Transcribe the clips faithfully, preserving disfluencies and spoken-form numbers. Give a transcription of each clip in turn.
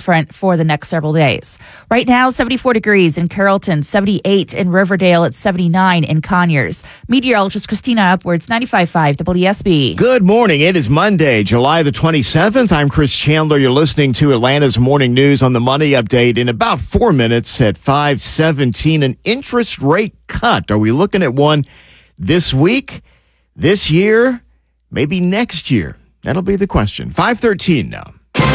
front for the next several days. Right now, seventy-four degrees in Carrollton, seventy-eight in Riverdale, it's seventy-nine in Conyers. Meteorologist Christina Upwards, ninety-five point five W S B. Good morning. It is Monday, July the twenty-seventh. I'm Chris Chandler. You're listening to Atlanta's Morning News on the Money Update. In about four minutes at five seventeen, an interest rate cut. Are we looking at one this week, this year, maybe next year? That'll be the question. five thirteen now.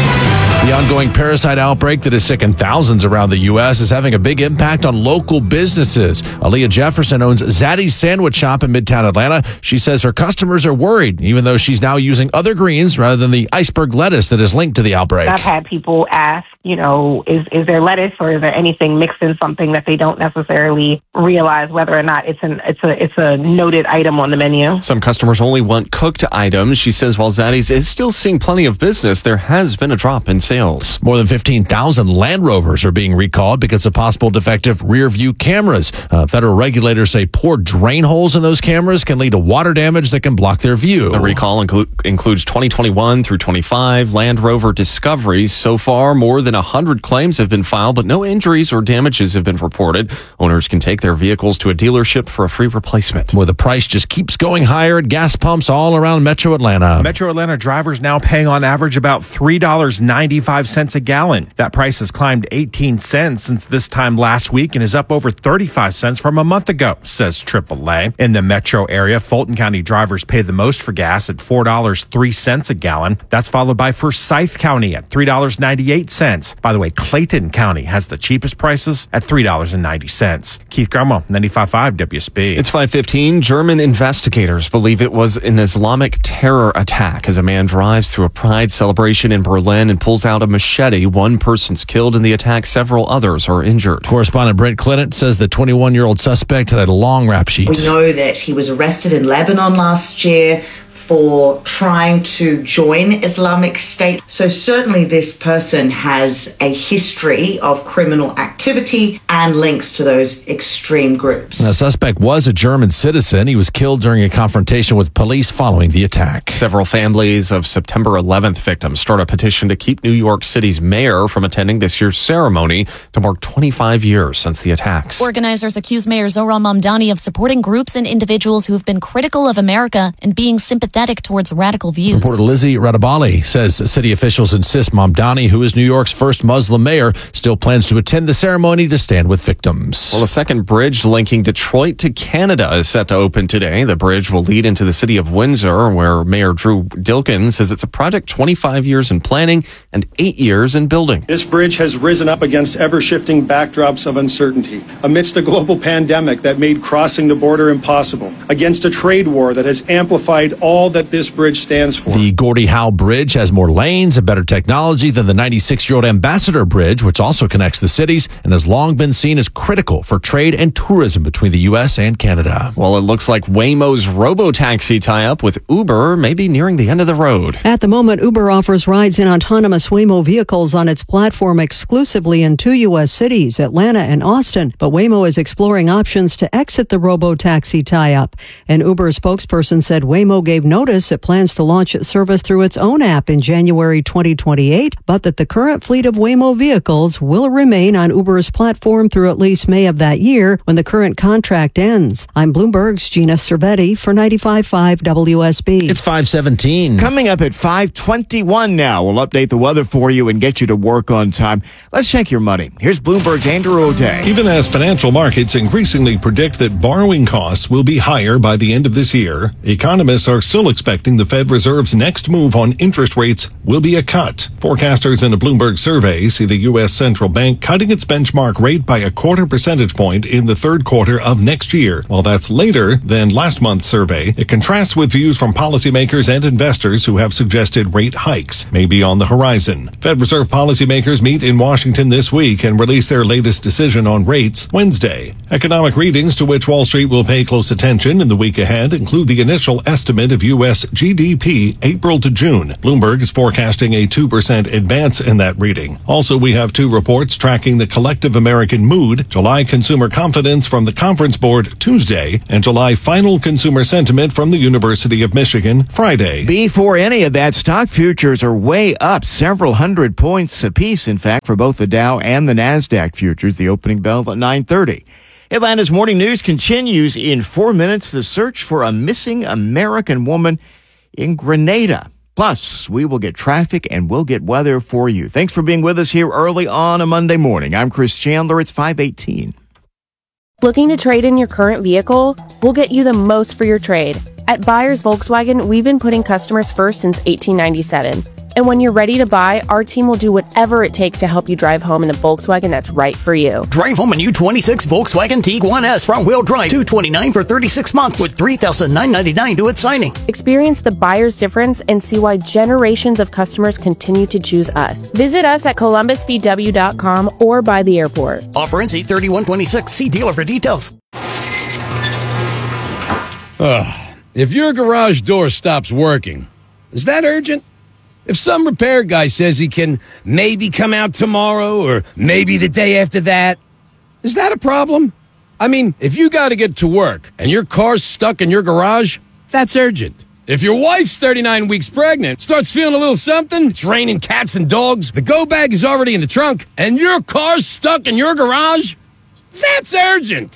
The ongoing parasite outbreak that has sickened thousands around the U S is having a big impact on local businesses. Aaliyah Jefferson owns Zaddy's Sandwich Shop in Midtown Atlanta. She says her customers are worried, even though she's now using other greens rather than the iceberg lettuce that is linked to the outbreak. I've had people ask, you know, is, is there lettuce or is there anything mixed in something that they don't necessarily realize whether or not it's an it's a it's a noted item on the menu. Some customers only want cooked items. She says while Zaddy's is still seeing plenty of business, there has been a drop in sales. More than fifteen thousand Land Rovers are being recalled because of possible defective rear view cameras. Uh, federal regulators say poor drain holes in those cameras can lead to water damage that can block their view. The recall inclu- includes twenty twenty-one through twenty-five Land Rover discoveries. So far, more than one hundred claims have been filed, but no injuries or damages have been reported. Owners can take their vehicles to a dealership for a free replacement. Well, the price just keeps going higher at gas pumps all around Metro Atlanta. Metro Atlanta drivers now paying on average about three dollars and ninety-five cents a gallon. That price has climbed eighteen cents since this time last week and is up over thirty-five cents from a month ago, says triple A. In the metro area, Fulton County drivers pay the most for gas at four dollars and three cents a gallon. That's followed by Forsyth County at three dollars and ninety-eight cents. By the way, Clayton County has the cheapest prices at three dollars and ninety cents. Keith Grumwell, ninety-five point five W S B. It's five fifteen. German investigators believe it was an Islamic terror attack as a man drives through a pride celebration in Berlin and pulls out a machete. One person's killed in the attack. Several others are injured. Correspondent Brent Clinton says the twenty-one-year-old suspect had a long rap sheet. We know that he was arrested in Lebanon last year for trying to join Islamic State. So certainly this person has a history of criminal activity and links to those extreme groups. The suspect was a German citizen. He was killed during a confrontation with police following the attack. Several families of September eleventh victims start a petition to keep New York City's mayor from attending this year's ceremony to mark twenty-five years since the attacks. Organizers accuse Mayor Zohran Mamdani of supporting groups and individuals who have been critical of America and being sympathetic towards radical views. Reporter Lizzie Radabali says city officials insist Mamdani, who is New York's first Muslim mayor, still plans to attend the ceremony to stand with victims. Well, a second bridge linking Detroit to Canada is set to open today. The bridge will lead into the city of Windsor, where Mayor Drew Dilkin says it's a project twenty-five years in planning and eight years in building. This bridge has risen up against ever-shifting backdrops of uncertainty, amidst a global pandemic that made crossing the border impossible, against a trade war that has amplified all that this bridge stands for. The Gordie Howe Bridge has more lanes and better technology than the ninety-six-year-old Ambassador Bridge, which also connects the cities and has long been seen as critical for trade and tourism between the U S and Canada. Well, it looks like Waymo's robo-taxi tie-up with Uber may be nearing the end of the road. At the moment, Uber offers rides in autonomous Waymo vehicles on its platform exclusively in two U S cities, Atlanta and Austin. But Waymo is exploring options to exit the robo-taxi tie-up. An Uber spokesperson said Waymo gave no notice it plans to launch its service through its own app in January twenty twenty-eight, but that the current fleet of Waymo vehicles will remain on Uber's platform through at least May of that year when the current contract ends. I'm Bloomberg's Gina Cervetti for ninety-five point five W S B. It's five seventeen. Coming up at five twenty-one now. We'll update the weather for you and get you to work on time. Let's check your money. Here's Bloomberg's Andrew O'Day. Even as financial markets increasingly predict that borrowing costs will be higher by the end of this year, economists are still expecting the Fed Reserve's next move on interest rates will be a cut. Forecasters in a Bloomberg survey see the U S central bank cutting its benchmark rate by a quarter percentage point in the third quarter of next year. While that's later than last month's survey, it contrasts with views from policymakers and investors who have suggested rate hikes may be on the horizon. Fed Reserve policymakers meet in Washington this week and release their latest decision on rates Wednesday. Economic readings to which Wall Street will pay close attention in the week ahead include the initial estimate of U S G D P April to June. Bloomberg is forecasting a two percent advance in that reading. Also, we have two reports tracking the collective American mood: July consumer confidence from the Conference Board Tuesday, and July final consumer sentiment from the University of Michigan Friday. Before any of that, stock futures are way up several hundred points apiece, in fact, for both the Dow and the NASDAQ futures. The opening bell at nine thirty. Atlanta's Morning News continues in four minutes. The search for a missing American woman in Grenada. Plus, we will get traffic and we'll get weather for you. Thanks for being with us here early on a Monday morning. I'm Chris Chandler. It's five eighteen. Looking to trade in your current vehicle? We'll get you the most for your trade. At Buyers Volkswagen, we've been putting customers first since eighteen ninety-seven. And when you're ready to buy, our team will do whatever it takes to help you drive home in the Volkswagen that's right for you. Drive home a new twenty-six Volkswagen Tiguan S front-wheel drive, two hundred twenty-nine dollars for thirty-six months with three thousand nine hundred ninety-nine dollars due at signing. Experience the buyer's difference and see why generations of customers continue to choose us. Visit us at columbus v w dot com or by the airport. Offer ends eight thirty-one twenty-six. See dealer for details. Ugh. If your garage door stops working, is that urgent? If some repair guy says he can maybe come out tomorrow or maybe the day after that, is that a problem? I mean, if you got to get to work and your car's stuck in your garage, that's urgent. If your wife's thirty-nine weeks pregnant, starts feeling a little something, it's raining cats and dogs, the go bag is already in the trunk, and your car's stuck in your garage, that's urgent.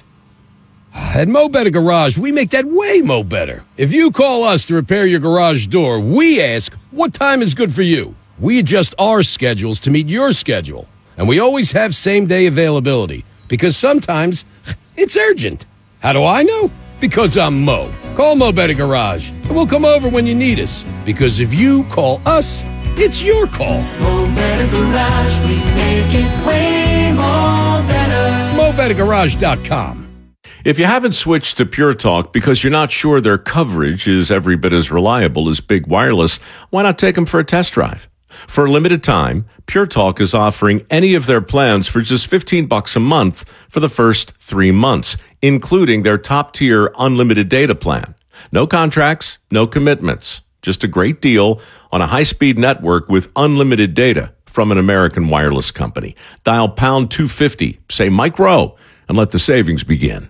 At Mo Better Garage, we make that way mo better. If you call us to repair your garage door, we ask, what time is good for you? We adjust our schedules to meet your schedule. And we always have same-day availability, because sometimes it's urgent. How do I know? Because I'm Mo. Call Mo Better Garage, and we'll come over when you need us. Because if you call us, it's your call. Mo Better Garage, we make it way more better. Mo Better Garage dot com. If you haven't switched to Pure Talk because you're not sure their coverage is every bit as reliable as Big Wireless, why not take them for a test drive? For a limited time, Pure Talk is offering any of their plans for just fifteen bucks a month for the first three months, including their top-tier unlimited data plan. No contracts, no commitments. Just a great deal on a high-speed network with unlimited data from an American wireless company. Dial pound two fifty, say Mike Rowe, and let the savings begin.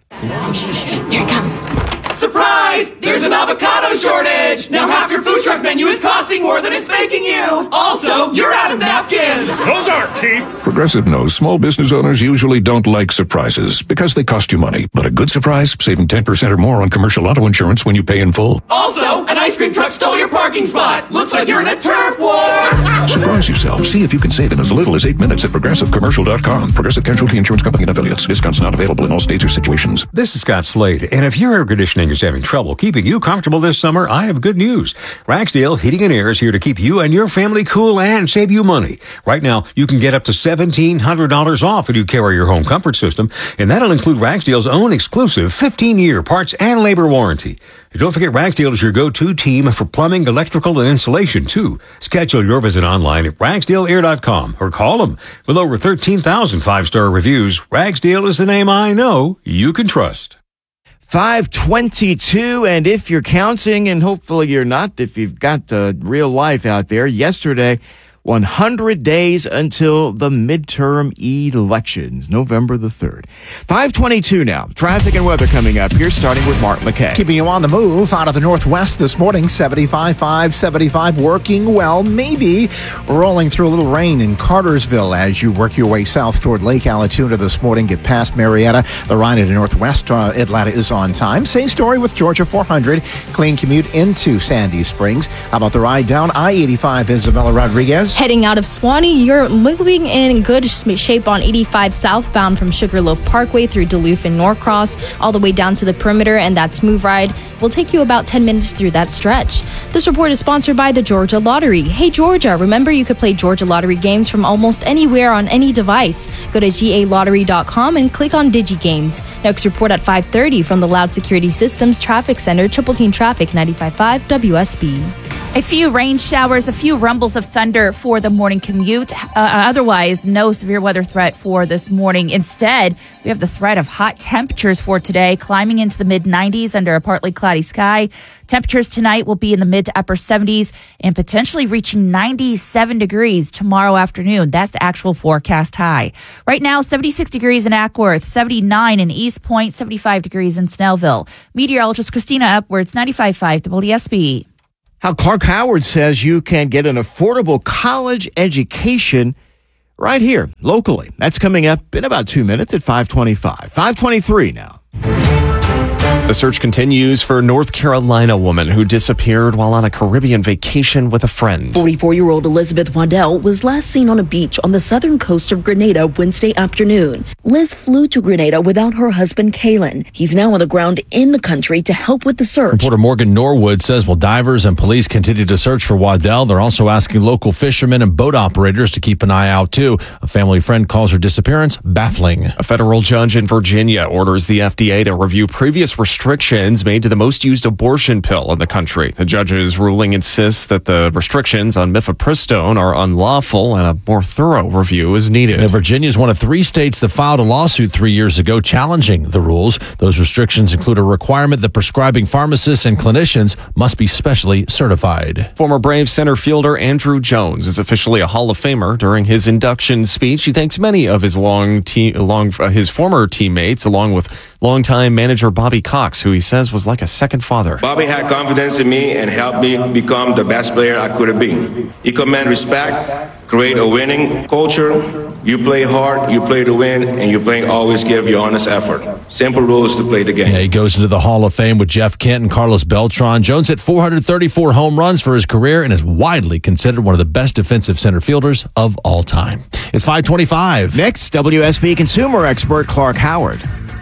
Here it comes. Surprise! There's an avocado shortage! Now half your food truck menu is costing more than it's making you! Also, you're out of napkins! Those aren't cheap! Progressive knows small business owners usually don't like surprises because they cost you money. But a good surprise, saving ten percent or more on commercial auto insurance when you pay in full. Also, an ice cream truck stole your parking spot! Looks like you're in a turf war! Surprise yourself. See if you can save in as little as eight minutes at progressive commercial dot com. Progressive Casualty Insurance Company and affiliates. Discounts not available in all states or situations. This is Scott Slade, and if your air conditioning is having trouble keeping you comfortable this summer, I have good news. Ragsdale Heating and Air is here to keep you and your family cool and save you money. Right now, you can get up to seventeen hundred dollars off when you carry your home comfort system, and that'll include Ragsdale's own exclusive fifteen-year parts and labor warranty. And don't forget, Ragsdale is your go-to team for plumbing, electrical, and insulation, too. Schedule your visit online at ragsdale air dot com or call them. With over thirteen thousand five-star reviews, Ragsdale is the name I know you can trust. five twenty-two, and if you're counting, and hopefully you're not, if you've got uh, real life out there, yesterday, one hundred days until the midterm elections, November the third. five twenty-two now. Traffic and weather coming up here, starting with Mark McKay. Keeping you on the move out of the northwest this morning, seventy-five, five seventy-five, working well, maybe rolling through a little rain in Cartersville as you work your way south toward Lake Allatoona this morning, get past Marietta. The ride into northwest uh, Atlanta is on time. Same story with Georgia four hundred. Clean commute into Sandy Springs. How about the ride down I eighty-five, Isabella Rodriguez? Heading out of Swanee, you're moving in good shape on eighty-five southbound from Sugarloaf Parkway through Duluth and Norcross, all the way down to the perimeter, and that smooth ride will take you about ten minutes through that stretch. This report is sponsored by the Georgia Lottery. Hey Georgia, remember you could play Georgia Lottery games from almost anywhere on any device. Go to G A lottery dot com and click on DigiGames. Next report at five thirty from the Loud Security Systems Traffic Center, Triple Team Traffic, ninety-five point five W S B. A few rain showers, a few rumbles of thunder for the morning commute. Uh, otherwise, no severe weather threat for this morning. Instead, we have the threat of hot temperatures for today, climbing into the mid nineties under a partly cloudy sky. Temperatures tonight will be in the mid to upper seventies and potentially reaching ninety-seven degrees tomorrow afternoon. That's the actual forecast high. Right now, seventy-six degrees in Ackworth, seventy-nine in East Point, seventy-five degrees in Snellville. Meteorologist Christina Upwards, ninety-five point five W S B. How Clark Howard says you can get an affordable college education right here, locally. That's coming up in about two minutes at five twenty-five. five twenty-three now. The search continues for a North Carolina woman who disappeared while on a Caribbean vacation with a friend. forty-four-year-old Elizabeth Waddell was last seen on a beach on the southern coast of Grenada Wednesday afternoon. Liz flew to Grenada without her husband, Kalen. He's now on the ground in the country to help with the search. Reporter Morgan Norwood says while divers and police continue to search for Waddell, they're also asking local fishermen and boat operators to keep an eye out, too. A family friend calls her disappearance baffling. A federal judge in Virginia orders the F D A to review previous restrictions made to the most used abortion pill in the country. The judge's ruling insists that the restrictions on mifepristone are unlawful and a more thorough review is needed. Now, Virginia is one of three states that filed a lawsuit three years ago challenging the rules. Those restrictions include a requirement that prescribing pharmacists and clinicians must be specially certified. Former Braves center fielder Andrew Jones is officially a Hall of Famer. During his induction speech, he thanks many of his long te- long uh, his former teammates, along with longtime manager Bobby Cox, who he says was like a second father. Bobby had confidence in me and helped me become the best player I could have been. He commanded respect, create a winning culture. You play hard, you play to win, and you play always give your honest effort. Simple rules to play the game. Yeah, he goes into the Hall of Fame with Jeff Kent and Carlos Beltran. Jones hit four hundred thirty-four home runs for his career and is widely considered one of the best defensive center fielders of all time. It's five twenty-five. Next, W S B consumer expert Clark Howard.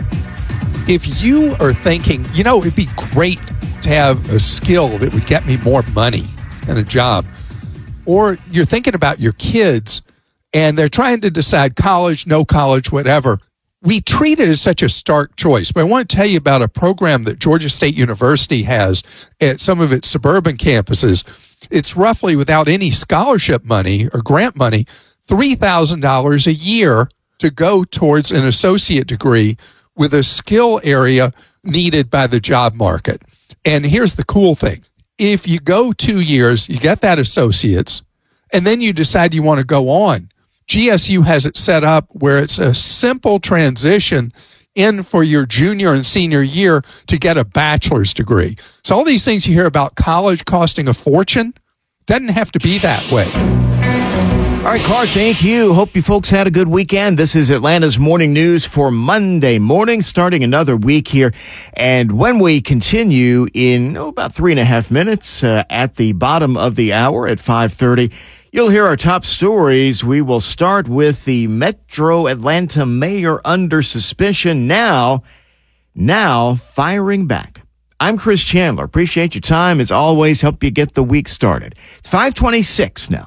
If you are thinking, you know, it'd be great to have a skill that would get me more money and a job, or you're thinking about your kids and they're trying to decide college, no college, whatever, we treat it as such a stark choice. But I want to tell you about a program that Georgia State University has at some of its suburban campuses. It's roughly, without any scholarship money or grant money, three thousand dollars a year to go towards an associate degree with a skill area needed by the job market. And here's the cool thing. If you go two years, you get that associate's, and then you decide you want to go on, G S U has it set up where it's a simple transition in for your junior and senior year to get a bachelor's degree. So all these things you hear about college costing a fortune, doesn't have to be that way. All right, Clark, thank you. Hope you folks had a good weekend. This is Atlanta's Morning News for Monday morning, starting another week here. And when we continue in oh, about three and a half minutes uh, at the bottom of the hour at five thirty, you'll hear our top stories. We will start with the Metro Atlanta mayor under suspicion, now, now firing back. I'm Chris Chandler. Appreciate your time. As always, help you get the week started. It's five twenty-six now.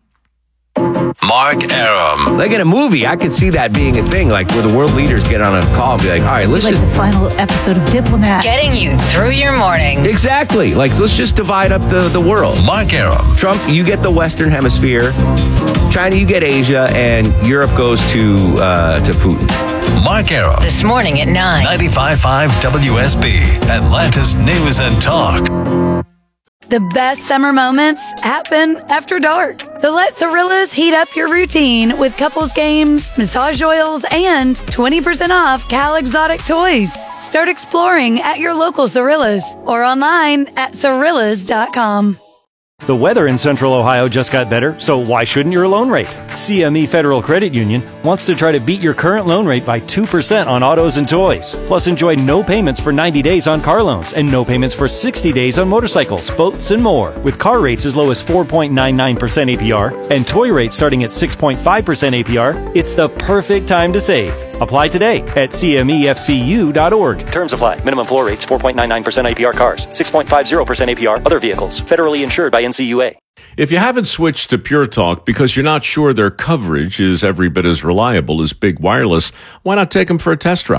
Mark Arum. Like in a movie, I could see that being a thing, like where the world leaders get on a call and be like, all right, let's like just... the final episode of Diplomat. Getting you through your morning. Exactly. Like, let's just divide up the, the world. Mark Arum. Trump, you get the Western Hemisphere. China, you get Asia. And Europe goes to, uh, to Putin. Mark Arum. This morning at nine. ninety-five point five W S B. Atlanta's News and Talk. The best summer moments happen after dark. So let Cirillas heat up your routine with couples games, massage oils, and twenty percent off Cal Exotic toys. Start exploring at your local Cirillas or online at cirillas dot com. The weather in Central Ohio just got better, so why shouldn't your loan rate? C M E Federal Credit Union wants to try to beat your current loan rate by two percent on autos and toys. Plus, enjoy no payments for ninety days on car loans and no payments for sixty days on motorcycles, boats, and more. With car rates as low as four point nine nine percent A P R and toy rates starting at six point five percent A P R, it's the perfect time to save. Apply today at C M E F C U dot org. Terms apply. Minimum floor rates four point nine nine percent A P R cars, six point five zero percent A P R other vehicles. Federally insured by N C U A. If you haven't switched to Pure Talk because you're not sure their coverage is every bit as reliable as big wireless, why not take them for a test drive?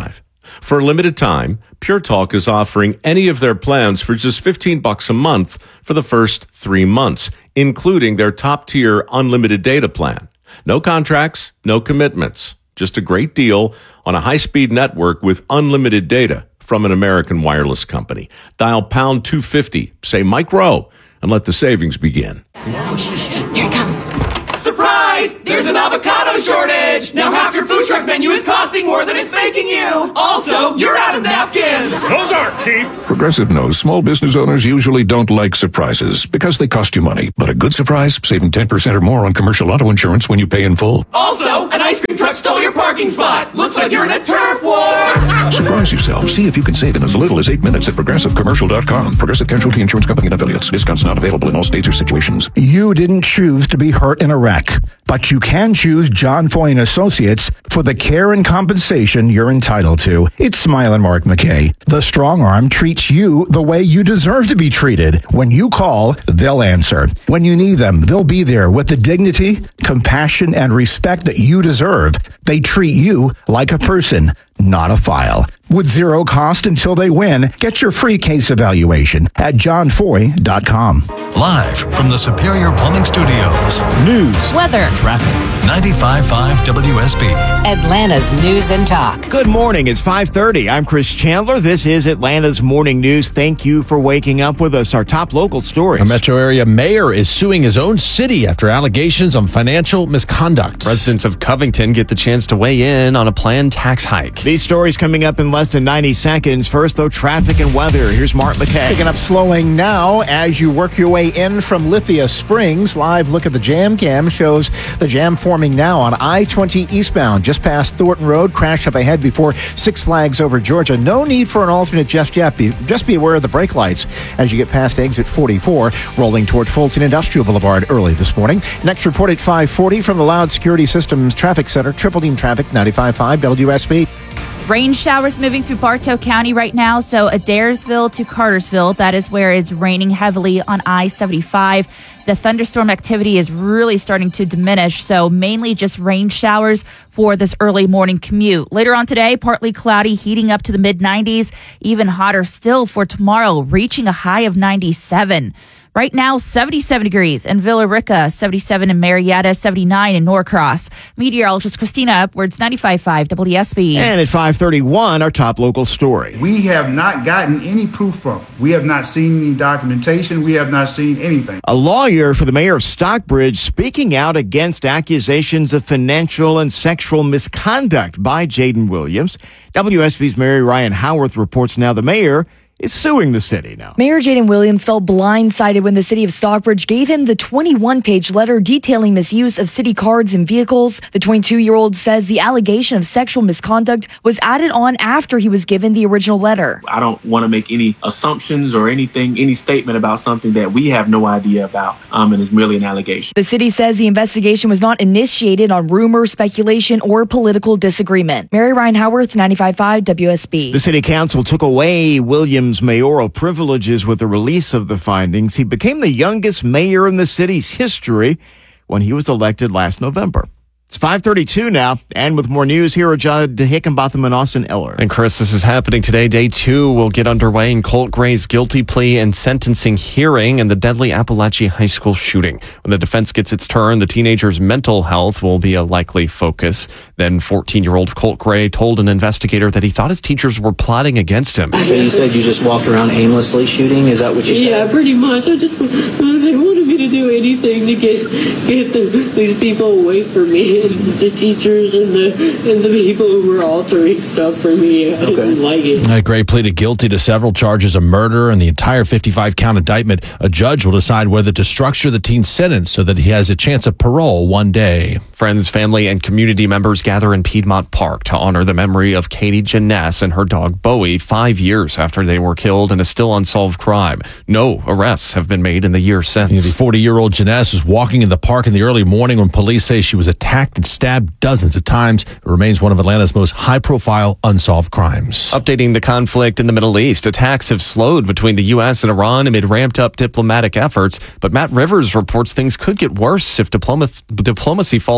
For a limited time, Pure Talk is offering any of their plans for just fifteen bucks a month for the first three months, including their top-tier unlimited data plan. No contracts, no commitments. Just a great deal on a high-speed network with unlimited data from an American wireless company. Dial pound two fifty, say Mike Rowe, and let the savings begin. Here it comes. Surprise! There's an avocado shortage! Now half your food truck menu is costing more than it's making you! Also, you're out of napkins! Those aren't cheap. Progressive knows small business owners usually don't like surprises because they cost you money. But a good surprise, saving ten percent or more on commercial auto insurance when you pay in full. Also, an ice cream truck stole your parking spot! Looks like you're in a turf war! Surprise yourself. See if you can save in as little as eight minutes at progressive commercial dot com. Progressive Casualty Insurance Company and affiliates. Discounts not available in all states or situations. You didn't choose to be hurt in a wreck, but you can choose John Foy and Associates for the care and compensation you're entitled to. It's Smile and Mark McKay. The Strong Arm treats you the way you deserve to be treated. When you call, they'll answer. When you need them, they'll be there with the dignity, compassion, and respect that you deserve. They treat you like a person, not a file. With zero cost until they win, get your free case evaluation at john foy dot com. Live from the Superior Plumbing Studios. News, weather, traffic. ninety-five point five W S B. Atlanta's News and Talk. Good morning. It's five thirty. I'm Chris Chandler. This is Atlanta's Morning News. Thank you for waking up with us. Our top local stories. A metro area mayor is suing his own city after allegations on financial misconduct. Residents of Covington get the chance to weigh in on a planned tax hike. These stories coming up in less than ninety seconds. First, though, traffic and weather. Here's Mark McKay. Picking up slowing now as you work your way in from Lithia Springs. Live look at the jam cam shows the jam forming now on I twenty eastbound, just past Thornton Road. Crash up ahead before Six Flags over Georgia. No need for an alternate just yet. Be, just be aware of the brake lights as you get past exit forty-four, rolling toward Fulton Industrial Boulevard early this morning. Next report at five forty from the Loud Security Systems Traffic Center. Triple Team Traffic, ninety-five point five W S B. Rain showers moving through Bartow County right now. So Adairsville to Cartersville, that is where it's raining heavily on I seventy-five. The thunderstorm activity is really starting to diminish. So mainly just rain showers for this early morning commute. Later on today, partly cloudy, heating up to the mid nineties. Even hotter still for tomorrow, reaching a high of ninety-seven. Right now, seventy-seven degrees in Villa Rica, seventy-seven in Marietta, seventy-nine in Norcross. Meteorologist Christina Upwards, ninety-five point five W S B. And at five thirty-one, our top local story. We have not gotten any proof from it. We have not seen any documentation. We have not seen anything. A lawyer for the mayor of Stockbridge speaking out against accusations of financial and sexual misconduct by Jaden Williams. W S B's Mary Ryan Howarth reports now the mayor is suing the city now. Mayor Jaden Williams felt blindsided when the city of Stockbridge gave him the twenty-one page letter detailing misuse of city cards and vehicles. The twenty-two-year-old says the allegation of sexual misconduct was added on after he was given the original letter. I don't want to make any assumptions or anything, any statement about something that we have no idea about, um, and is merely an allegation. The city says the investigation was not initiated on rumor, speculation, or political disagreement. Mary Ryan Howarth, ninety-five point five W S B. The city council took away Williams' mayoral privileges with the release of the findings. He became the youngest mayor in the city's history when he was elected last November. It's five thirty-two now, and with more news, here are Judd Hickenbotham and Austin Eller. And Chris, this is happening today. Day two will get underway in Colt Gray's guilty plea and sentencing hearing in the deadly Appalachia High School shooting. When the defense gets its turn, the teenager's mental health will be a likely focus. Then fourteen-year-old Colt Gray told an investigator that he thought his teachers were plotting against him. So you said you just walked around aimlessly shooting? Is that what you said? Yeah, pretty much. I just they wanted me to do anything to get get the, these people away from me. The teachers and the and the people who were altering stuff for me. I okay. didn't like it. Uh, Gray pleaded guilty to several charges of murder and the entire fifty-five count indictment. A judge will decide whether to structure the teen's sentence so that he has a chance of parole one day. Friends, family, and community members gather in Piedmont Park to honor the memory of Katie Janess and her dog Bowie five years after they were killed in a still unsolved crime. No arrests have been made in the year since. The forty-year-old Janess was walking in the park in the early morning when police say she was attacked and stabbed dozens of times. It remains one of Atlanta's most high-profile unsolved crimes. Updating the conflict in the Middle East, attacks have slowed between the U S and Iran amid ramped-up diplomatic efforts, but Matt Rivers reports things could get worse if diploma- diplomacy falls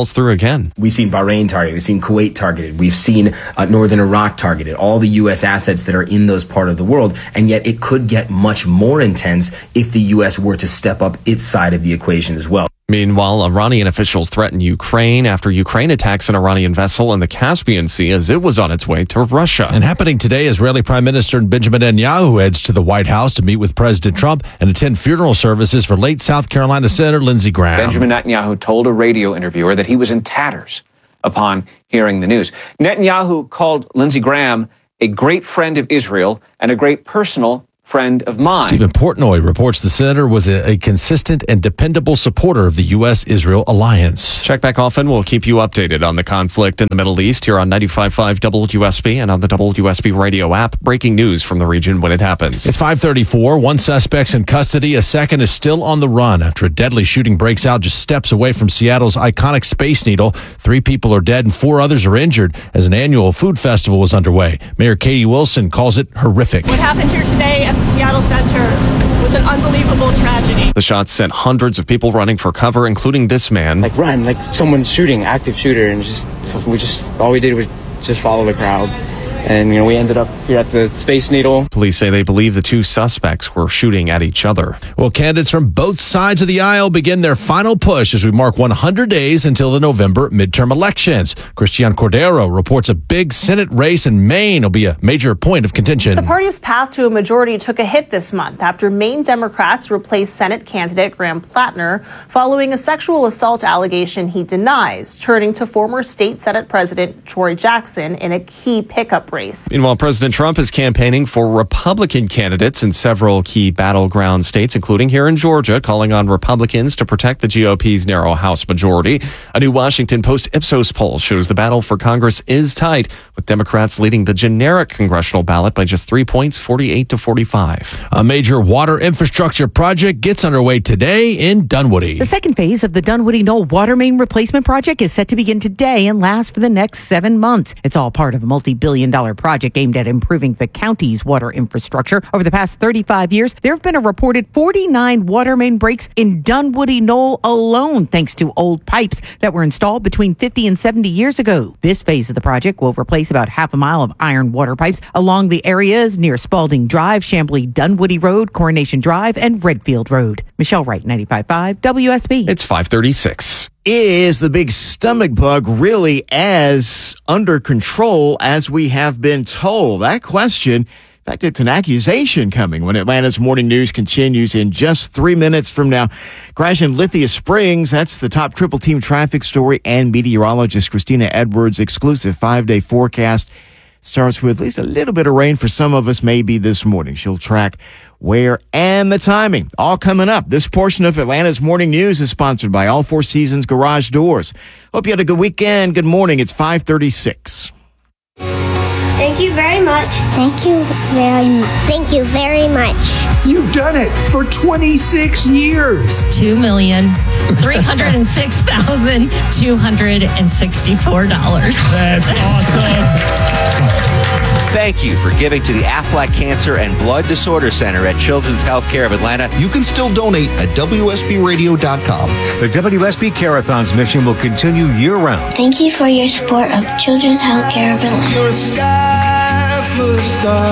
falls through again. We've seen Bahrain targeted. We've seen Kuwait targeted. We've seen uh, northern Iraq targeted. All the U S assets that are in those part of the world. And yet it could get much more intense if the U S were to step up its side of the equation as well. Meanwhile, Iranian officials threaten Ukraine after Ukraine attacks an Iranian vessel in the Caspian Sea as it was on its way to Russia. And happening today, Israeli Prime Minister Benjamin Netanyahu heads to the White House to meet with President Trump and attend funeral services for late South Carolina Senator Lindsey Graham. Benjamin Netanyahu told a radio interviewer that he was in tatters upon hearing the news. Netanyahu called Lindsey Graham a great friend of Israel and a great personal friend of mine. Stephen Portnoy reports the senator was a, a consistent and dependable supporter of the U S Israel alliance. Check back often. We'll keep you updated on the conflict in the Middle East here on ninety-five point five W S B and on the W S B radio app. Breaking news from the region when it happens. It's five thirty-four. One suspect's in custody. A second is still on the run after a deadly shooting breaks out just steps away from Seattle's iconic Space Needle. Three people are dead and four others are injured as an annual food festival was underway. Mayor Katie Wilson calls it horrific. What happened here today at the Seattle Center was an unbelievable tragedy. The shots sent hundreds of people running for cover, including this man. Like run, like someone's shooting, active shooter, and just we just all we did was just follow the crowd. And, you know, we ended up here at the Space Needle. Police say they believe the two suspects were shooting at each other. Well, candidates from both sides of the aisle begin their final push as we mark one hundred days until the November midterm elections. Christian Cordero reports a big Senate race in Maine will be a major point of contention. The party's path to a majority took a hit this month after Maine Democrats replaced Senate candidate Graham Plattner following a sexual assault allegation he denies, turning to former state Senate President Troy Jackson in a key pickup race. Meanwhile, President Trump is campaigning for Republican candidates in several key battleground states, including here in Georgia, calling on Republicans to protect the G O P's narrow House majority. A new Washington Post Ipsos poll shows the battle for Congress is tight, with Democrats leading the generic congressional ballot by just three points, forty-eight to forty-five. A major water infrastructure project gets underway today in Dunwoody. The second phase of the Dunwoody Knoll water main replacement project is set to begin today and last for the next seven months. It's all part of a multi-billion dollar project aimed at improving the county's water infrastructure. Over the past thirty-five years, there have been a reported forty-nine water main breaks in Dunwoody Knoll alone, thanks to old pipes that were installed between fifty and seventy years ago. This phase of the project will replace about half a mile of iron water pipes along the areas near Spalding Drive, Chamblee Dunwoody Road, Coronation Drive, and Redfield Road. Michelle Wright, ninety-five point five W S B. It's five thirty-six. Is the big stomach bug really as under control as we have been told? That question, in fact, it's an accusation coming when Atlanta's Morning News continues in just three minutes from now. Crash in Lithia Springs, that's the top triple team traffic story, and meteorologist Christina Edwards' exclusive five-day forecast starts with at least a little bit of rain for some of us maybe this morning. She'll track where and the timing. All coming up. This portion of Atlanta's Morning News is sponsored by All Four Seasons Garage Doors. Hope you had a good weekend. Good morning. It's five thirty-six. Thank you very much. Thank you very much. Thank you very much. You've done it for twenty-six years. Two million three hundred six thousand two hundred sixty-four dollars. That's awesome. Thank you for giving to the Aflac Cancer and Blood Disorder Center at Children's Healthcare of Atlanta. You can still donate at W S B radio dot com. The W S B Care-a-thon's mission will continue year-round. Thank you for your support of Children's Healthcare of Atlanta. Your sky full of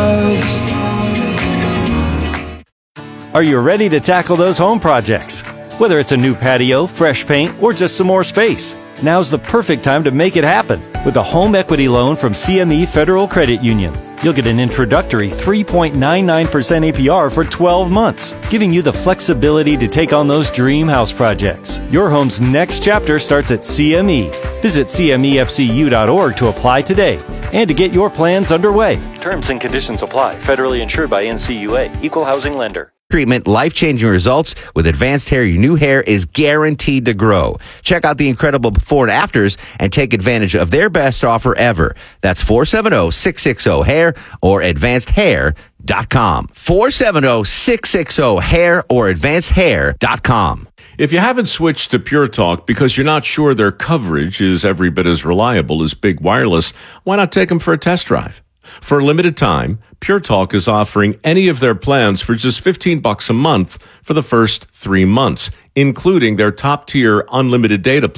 stars. Are you ready to tackle those home projects? Whether it's a new patio, fresh paint, or just some more space, now's the perfect time to make it happen with a home equity loan from C M E Federal Credit Union. You'll get an introductory three point nine nine percent A P R for twelve months, giving you the flexibility to take on those dream house projects. Your home's next chapter starts at C M E. Visit C M E F C U dot org to apply today and to get your plans underway. Terms and conditions apply. Federally insured by N C U A. Equal housing lender. Treatment, life-changing results. With Advanced Hair, your new hair is guaranteed to grow. Check out the incredible before and afters and take advantage of their best offer ever. That's four seven zero, six six zero, hair or advanced hair dot com. four seven zero, six six zero, hair or advanced hair dot com. If you haven't switched to Pure Talk because you're not sure their coverage is every bit as reliable as Big Wireless, why not take them for a test drive? For a limited time, Pure Talk is offering any of their plans for just fifteen bucks a month for the first three months, including their top-tier unlimited data plan.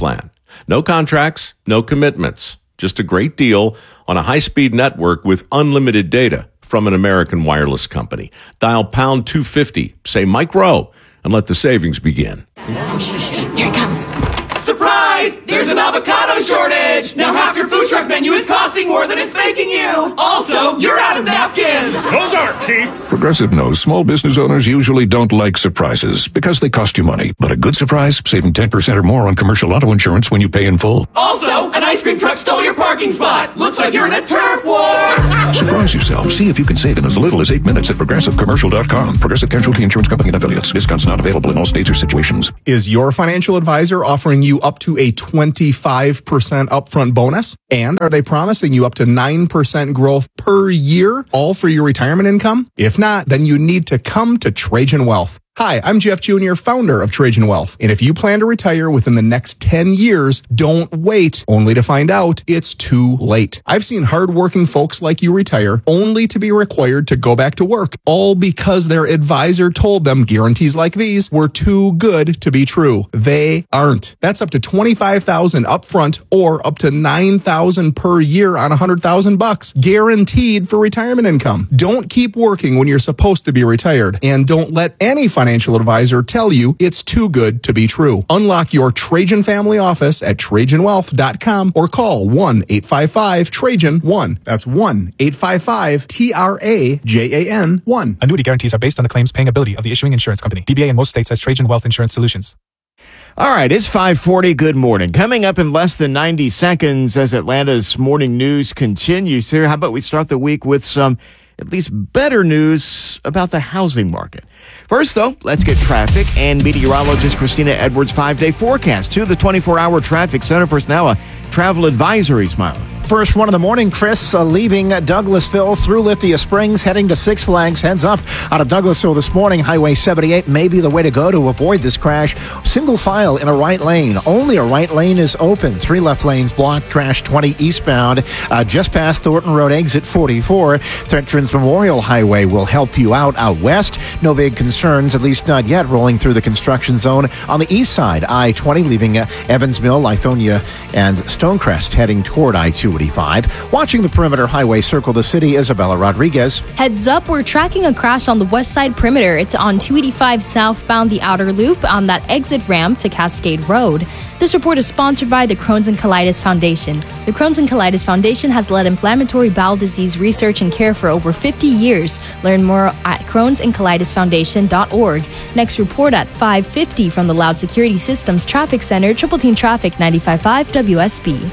No contracts, no commitments. Just a great deal on a high-speed network with unlimited data from an American wireless company. Dial pound two fifty, say Mike Rowe, and let the savings begin. Here it comes. Surprise! There's an avocado shortage! Now half your food truck menu is costing more than it's making you! Also, you're out of napkins! Those aren't cheap! Progressive knows small business owners usually don't like surprises because they cost you money. But a good surprise, saving ten percent or more on commercial auto insurance when you pay in full. Also, an ice cream truck stole your parking spot! Looks like you're in a turf war! Surprise yourself. See if you can save in as little as eight minutes at progressive commercial dot com. Progressive Casualty Insurance Company and affiliates. Discounts not available in all states or situations. Is your financial advisor offering you up to a twenty-five percent upfront bonus? And are they promising you up to nine percent growth per year, all for your retirement income? If not, then you need to come to Trajan Wealth. Hi, I'm Jeff Junior, founder of Trajan Wealth. And if you plan to retire within the next ten years, don't wait only to find out it's too late. I've seen hardworking folks like you retire only to be required to go back to work, all because their advisor told them guarantees like these were too good to be true. They aren't. That's up to twenty-five thousand dollars upfront or up to nine thousand dollars per year on one hundred thousand bucks, guaranteed for retirement income. Don't keep working when you're supposed to be retired, and don't let any financial financial advisor tell you it's too good to be true. Unlock your Trajan family office at Trajan Wealth dot com or call one eight five five Trajan one. That's one eight five five T R A J A N one. Annuity guarantees are based on the claims paying ability of the issuing insurance company. D B A in most states has Trajan Wealth Insurance Solutions. All right, it's five forty. Good morning. Coming up in less than ninety seconds as Atlanta's morning news continues here. How about we start the week with some at least better news about the housing market. First, though, let's get traffic and meteorologist Christina Edwards' five-day forecast to the twenty-four hour traffic center. First now, a travel advisory, Smiley. First one of the morning, Chris, uh, leaving Douglasville through Lithia Springs, heading to Six Flags. Heads up out of Douglasville this morning. Highway seventy-eight may be the way to go to avoid this crash. Single file in a right lane. Only a right lane is open. Three left lanes blocked. Crash twenty eastbound, uh, just past Thornton Road, exit forty-four. Veterans Memorial Highway will help you out out west. No big concerns, at least not yet, rolling through the construction zone. On the east side, I twenty leaving uh, Evans Mill, Lithonia, and Stonecrest, heading toward I two eighty-five. Watching the perimeter highway circle the city, Isabella Rodriguez. Heads up, we're tracking a crash on the west side perimeter. It's on two eighty-five southbound, the outer loop, on that exit ramp to Cascade Road. This report is sponsored by the Crohn's and Colitis Foundation. The Crohn's and Colitis Foundation has led inflammatory bowel disease research and care for over fifty years. Learn more at crohns and colitis foundation dot org. Next report at five fifty from the Loud Security Systems Traffic Center, Triple Team Traffic ninety-five point five W S B.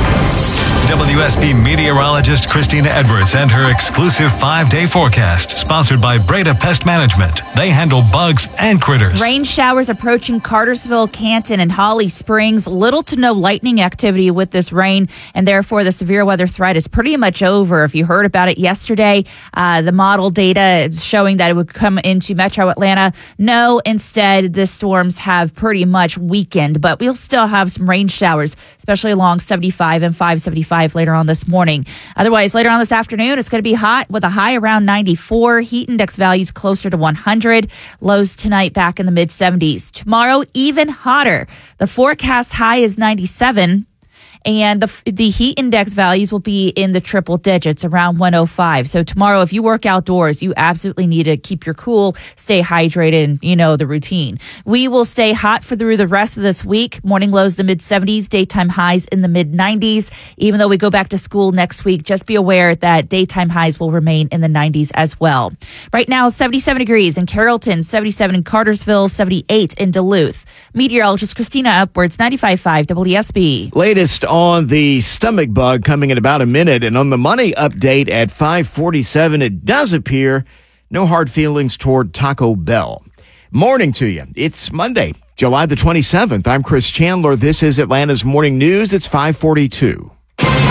W S B meteorologist Christina Edwards and her exclusive five-day forecast, sponsored by Breda Pest Management. They handle bugs and critters. Rain showers approaching Cartersville, Canton, and Holly Springs. Little to no lightning activity with this rain, and therefore the severe weather threat is pretty much over. If you heard about it yesterday, uh, the model data is showing that it would come into Metro Atlanta. No, instead, the storms have pretty much weakened, but we'll still have some rain showers, especially along seventy-five and five seventy-five later on this morning. Otherwise, later on this afternoon, it's going to be hot with a high around ninety-four. Heat index values closer to one hundred. Lows tonight back in the mid seventies. Tomorrow, even hotter. The forecast high is ninety-seven. And the the heat index values will be in the triple digits, around one oh five. So tomorrow, if you work outdoors, you absolutely need to keep your cool, stay hydrated, and you know the routine. We will stay hot for through the rest of this week. Morning lows the mid seventies, daytime highs in the mid nineties. Even though we go back to school next week, just be aware that daytime highs will remain in the nineties as well. Right now, seventy-seven degrees in Carrollton, seventy-seven in Cartersville, seventy-eight in Duluth. Meteorologist Christina Upwards, ninety-five point five W S B. Latest on the stomach bug coming in about a minute, and on the money update at five forty-seven, it does appear no hard feelings toward Taco Bell. Morning to you. It's Monday, July the twenty-seventh. I'm Chris Chandler. This is Atlanta's Morning News. It's five forty-two.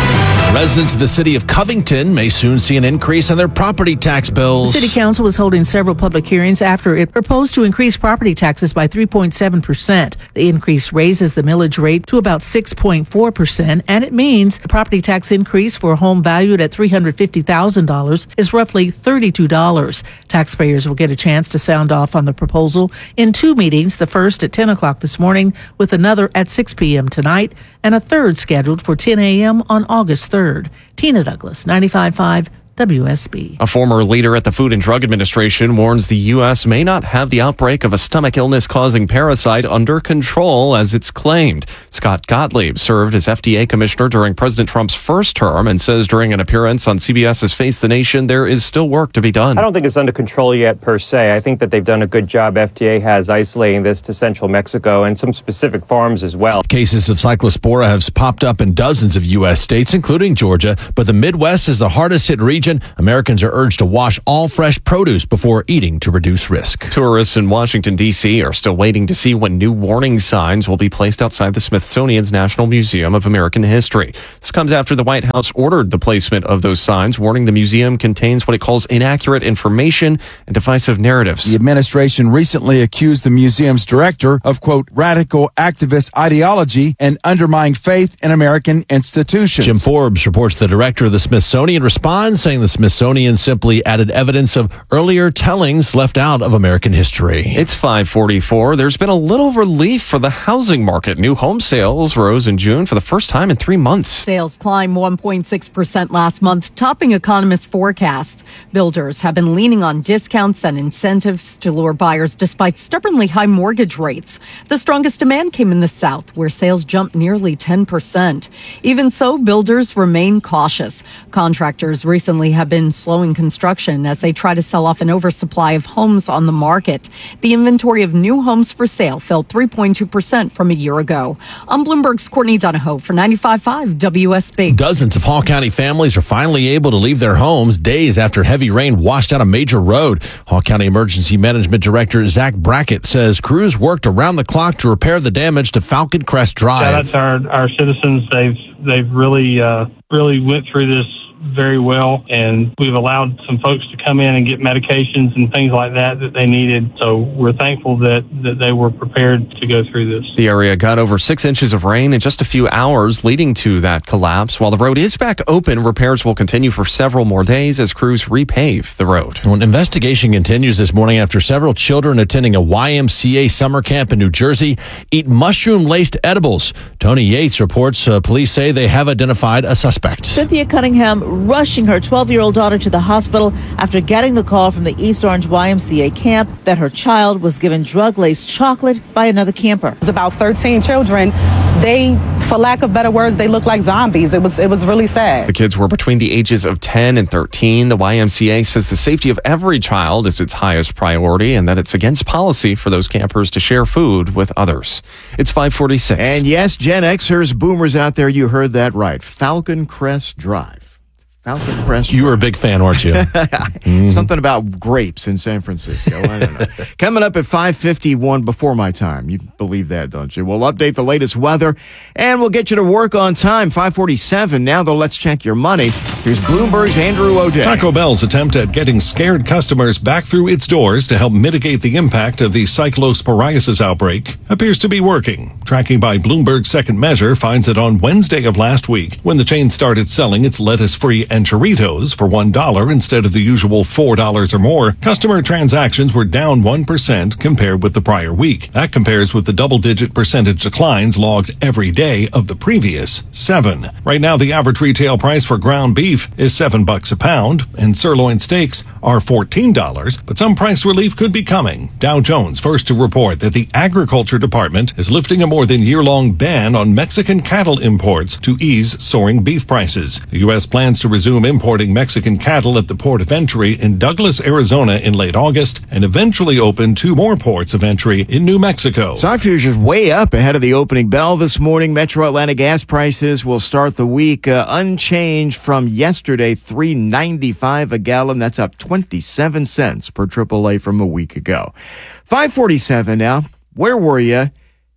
Residents of the city of Covington may soon see an increase in their property tax bills. The city council was holding several public hearings after it proposed to increase property taxes by three point seven percent. The increase raises the millage rate to about six point four percent, and it means the property tax increase for a home valued at three hundred fifty thousand dollars is roughly thirty-two dollars. Taxpayers will get a chance to sound off on the proposal in two meetings, the first at ten o'clock this morning with another at six p.m. tonight, and a third scheduled for ten a.m. on August third. Tina Douglas, ninety-five point five W S B. A former leader at the Food and Drug Administration warns the U S may not have the outbreak of a stomach illness-causing parasite under control as it's claimed. Scott Gottlieb served as F D A commissioner during President Trump's first term and says during an appearance on C B S's Face the Nation, there is still work to be done. I don't think it's under control yet per se. I think that they've done a good job. F D A has isolating this to central Mexico and some specific farms as well. Cases of cyclospora have popped up in dozens of U S states, including Georgia, but the Midwest is the hardest hit region. Americans are urged to wash all fresh produce before eating to reduce risk. Tourists in Washington, D C are still waiting to see when new warning signs will be placed outside the Smithsonian's National Museum of American History. This comes after the White House ordered the placement of those signs, warning the museum contains what it calls inaccurate information and divisive narratives. The administration recently accused the museum's director of, quote, radical activist ideology and undermining faith in American institutions. Jim Forbes reports the director of the Smithsonian responds, saying the Smithsonian simply added evidence of earlier tellings left out of American history. It's five forty-four. There's been a little relief for the housing market. New home sales rose in June for the first time in three months. Sales climbed one point six percent last month, topping economists' forecasts. Builders have been leaning on discounts and incentives to lure buyers despite stubbornly high mortgage rates. The strongest demand came in the South, where sales jumped nearly ten percent. Even so, builders remain cautious. Contractors recently have been slowing construction as they try to sell off an oversupply of homes on the market. The inventory of new homes for sale fell three point two percent from a year ago. I'm Bloomberg's Courtney Donahoe for ninety-five point five W S B. Dozens of Hall County families are finally able to leave their homes days after heavy rain washed out a major road. Hall County Emergency Management Director Zach Brackett says crews worked around the clock to repair the damage to Falcon Crest Drive. Shout out to our, our citizens. They've they've really uh, really went through this very well, and we've allowed some folks to come in and get medications and things like that that they needed. So we're thankful that, that they were prepared to go through this. The area got over six inches of rain in just a few hours, leading to that collapse. While the road is back open, repairs will continue for several more days as crews repave the road. Well, an investigation continues this morning after several children attending a Y M C A summer camp in New Jersey eat mushroom-laced edibles. Tony Yates reports uh, police say they have identified a suspect. Cynthia Cunningham rushing her twelve-year-old daughter to the hospital after getting the call from the East Orange Y M C A camp that her child was given drug-laced chocolate by another camper. It's about thirteen children. They, for lack of better words, they look like zombies. It was it was really sad. The kids were between the ages of ten and thirteen. The Y M C A says the safety of every child is its highest priority and that it's against policy for those campers to share food with others. It's five forty-six. And yes, Gen Xers, boomers out there, you heard that right. Falcon Crest Drive. Falcon Crest. You were a big fan, weren't you? mm-hmm. Something about grapes in San Francisco. I don't know. Coming up at five fifty-one before my time. You believe that, don't you? We'll update the latest weather, and we'll get you to work on time. five forty-seven now, though. Let's check your money. Here's Bloomberg's Andrew O'Day. Taco Bell's attempt at getting scared customers back through its doors to help mitigate the impact of the cyclosporiasis outbreak appears to be working. Tracking by Bloomberg's second measure finds that on Wednesday of last week, when the chain started selling its lettuce-free and churritos for one dollar instead of the usual four dollars or more, customer transactions were down one percent compared with the prior week. That compares with the double-digit percentage declines logged every day of the previous seven. Right now, the average retail price for ground beef is seven bucks a pound, and sirloin steaks are fourteen dollars, but some price relief could be coming. Dow Jones first to report that the Agriculture Department is lifting a more than year-long ban on Mexican cattle imports to ease soaring beef prices. The U S plans to resume importing Mexican cattle at the port of entry in Douglas, Arizona in late August, and eventually open two more ports of entry in New Mexico. Stock futures way up ahead of the opening bell this morning. Metro Atlanta gas prices will start the week uh, unchanged from yesterday, three ninety-five a gallon. That's up twenty-seven cents per triple A from a week ago. five forty-seven now. Where were you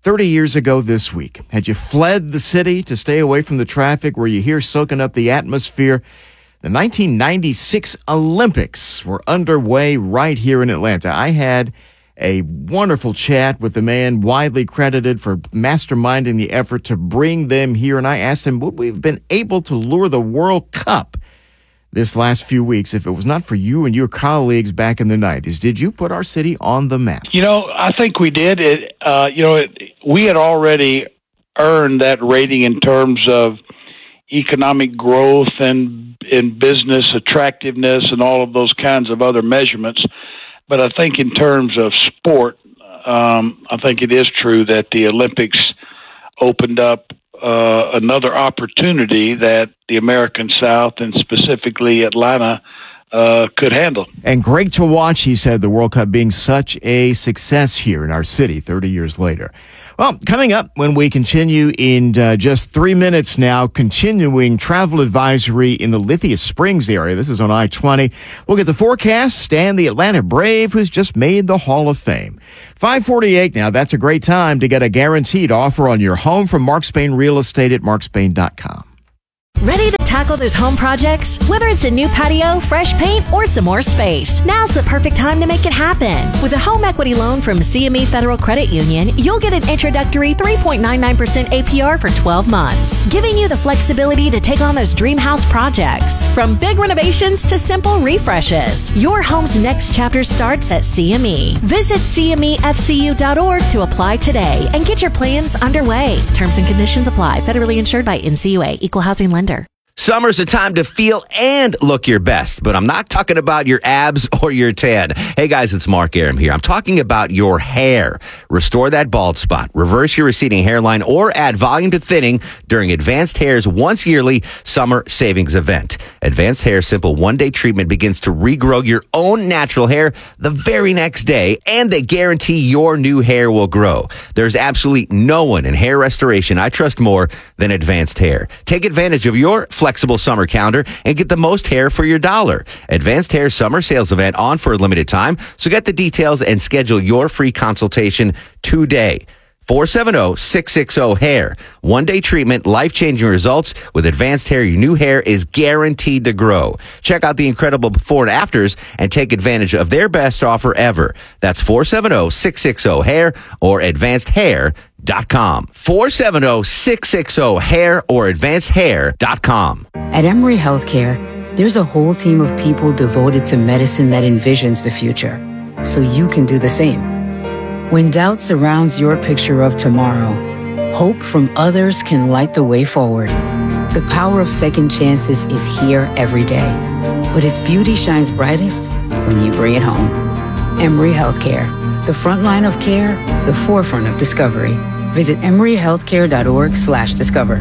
thirty years ago this week, had you fled the city to stay away from the traffic where you hear soaking up the atmosphere? The nineteen ninety-six Olympics were underway right here in Atlanta. I had a wonderful chat with the man widely credited for masterminding the effort to bring them here, and I asked him, would we have been able to lure the World Cup this last few weeks if it was not for you and your colleagues back in the nineties? Did you put our city on the map? You know, I think we did. It, uh, you know, it, we had already earned that rating in terms of economic growth and in business attractiveness and all of those kinds of other measurements. But I think in terms of sport, um, I think it is true that the Olympics opened up uh, another opportunity that the American South and specifically Atlanta uh, could handle. And great to watch, he said, the World Cup being such a success here in our city thirty years later. Well, coming up when we continue in uh, just three minutes now, continuing travel advisory in the Lithia Springs area. This is on I twenty. We'll get the forecast and the Atlanta Brave, who's just made the Hall of Fame. five forty-eight now. That's a great time to get a guaranteed offer on your home from Mark Spain Real Estate at mark spain dot com. Ready to tackle those home projects? Whether it's a new patio, fresh paint, or some more space, now's the perfect time to make it happen. With a home equity loan from C M E Federal Credit Union, you'll get an introductory three point nine nine percent A P R for twelve months, giving you the flexibility to take on those dream house projects. From big renovations to simple refreshes, your home's next chapter starts at C M E. Visit C M E F C U dot org to apply today and get your plans underway. Terms and conditions apply. Federally insured by N C U A. Equal housing lender. Summer's a time to feel and look your best, but I'm not talking about your abs or your tan. Hey guys, it's Mark Aram here. I'm talking about your hair. Restore that bald spot, reverse your receding hairline, or add volume to thinning during Advanced Hair's once yearly summer savings event. Advanced Hair's simple one-day treatment begins to regrow your own natural hair the very next day, and they guarantee your new hair will grow. There's absolutely no one in hair restoration I trust more than Advanced Hair. Take advantage of your flexible summer calendar and get the most hair for your dollar. Advanced Hair summer sales event on for a limited time, so get the details and schedule your free consultation today. four seven zero, six six zero, hair. One-day treatment, life-changing results. With Advanced Hair, your new hair is guaranteed to grow. Check out the incredible before and afters and take advantage of their best offer ever. That's four seven zero, six six zero, hair or advanced hair dot com. four seven zero, six six zero, hair or advanced hair dot com. At Emory Healthcare, there's a whole team of people devoted to medicine that envisions the future, so you can do the same. When doubt surrounds your picture of tomorrow, hope from others can light the way forward. The power of second chances is here every day, but its beauty shines brightest when you bring it home. Emory Healthcare, the front line of care, the forefront of discovery. Visit emory healthcare dot org slash discover.